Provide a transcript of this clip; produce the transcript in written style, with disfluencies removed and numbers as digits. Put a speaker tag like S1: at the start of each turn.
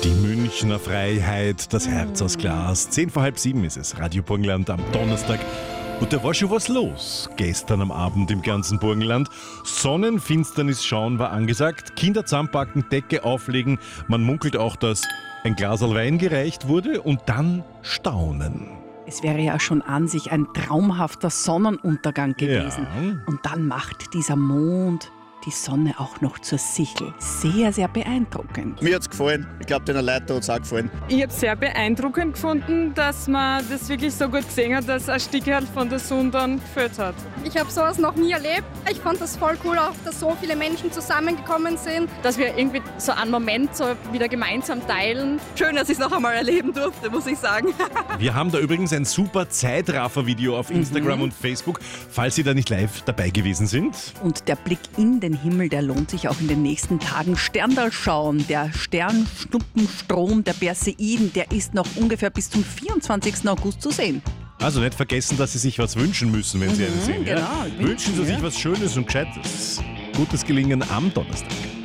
S1: Die Münchner Freiheit, das Herz aus Glas. 7:10 ist es, Radio Burgenland am Donnerstag. Und da war schon was los gestern am Abend im ganzen Burgenland. Sonnenfinsternis schauen war angesagt, Kinder zusammenpacken, Decke auflegen. Man munkelt auch, dass ein Glaserl Wein gereicht wurde und dann staunen.
S2: Es wäre ja schon an sich ein traumhafter Sonnenuntergang gewesen.
S1: Ja.
S2: Und dann macht dieser Mond die Sonne auch noch zur Sichel. Sehr, sehr beeindruckend.
S3: Mir hat's gefallen. Ich glaube, den Leuten hat's auch gefallen.
S4: Ich habe es sehr beeindruckend gefunden, dass man das wirklich so gut gesehen hat, dass ein Stück halt von der Sonne dann gefällt hat.
S5: Ich habe sowas noch nie erlebt. Ich fand das voll cool, auch dass so viele Menschen zusammengekommen sind.
S6: Dass wir irgendwie so einen Moment so wieder gemeinsam teilen. Schön, dass ich es noch einmal erleben durfte, muss ich sagen.
S1: Wir haben da übrigens ein super Zeitraffer-Video auf Instagram und Facebook, falls Sie da nicht live dabei gewesen sind.
S2: Und der Blick in den Himmel, der lohnt sich auch in den nächsten Tagen. Sterndal schauen, der Sternschnuppenstrom der Perseiden, der ist noch ungefähr bis zum 24. August zu sehen.
S1: Also nicht vergessen, dass Sie sich was wünschen müssen, wenn Sie eine sehen. Ja?
S2: Genau.
S1: Wünschen Sie sich was Schönes und Gescheites. Gutes Gelingen am Donnerstag.